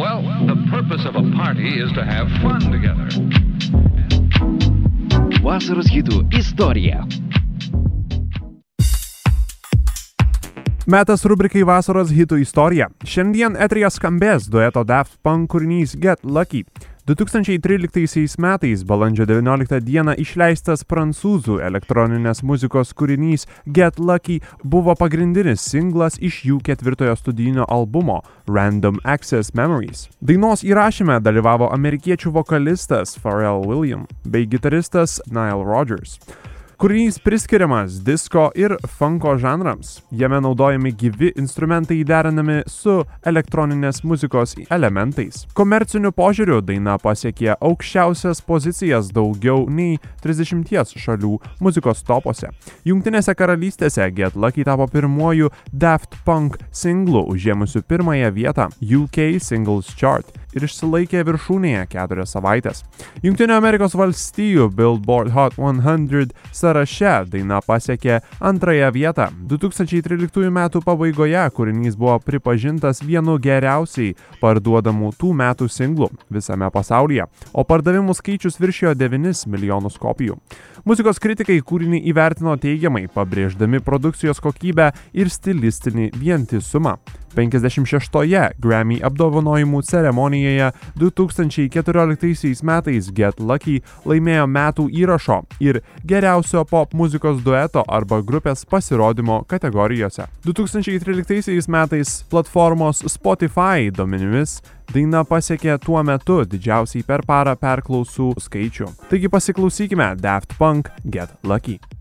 Well, the purpose of a party is to have fun together. Vasaros hitų istorija. Metas rubrikai Vasaros hitų istorija. Šiandien eteryje skambės dueto Daft Punk kūrinys Get Lucky. 2013 metais balandžio 19 dieną išleistas prancūzų elektroninės muzikos kūrinys Get Lucky buvo pagrindinis singlas iš jų ketvirtojo studijinio albumo Random Access Memories. Dainos įrašyme dalyvavo amerikiečių vokalistas Pharrell Williams bei gitaristas Nile Rodgers. Kūrinys priskiriamas disko ir funko žanrams. Jame naudojami gyvi instrumentai derinami su elektroninės muzikos elementais. Komerciniu požiūriu daina pasiekė aukščiausias pozicijas daugiau nei 30 šalių muzikos topuose. Jungtinėse karalystėse Get Lucky tapo pirmuoju Daft Punk singlu užėmusiu pirmąją vietą UK Singles Chart ir išsilaikė viršūnėje 4 savaitės. Jungtinių Amerikos valstijų Billboard Hot 100 sąraše daina pasiekė antrąją vietą. 2013 metų pabaigoje kūrinys buvo pripažintas vienu geriausiai parduodamų tų metų singlų visame pasaulyje, o pardavimų skaičius viršijo 9 milijonus kopijų. Muzikos kritikai kūrinį įvertino teigiamai, pabrėždami produkcijos kokybę ir stilistinį vientisumą. 56-oje Grammy apdovanojimų ceremonijoje 2014 metais Get Lucky laimėjo metų įrašo ir geriausio pop muzikos dueto arba grupės pasirodymo kategorijose. 2013 metais platformos Spotify duomenimis daina pasiekė tuo metu didžiausiai per parą perklausų skaičių. Taigi pasiklausykime Daft Punk Get Lucky.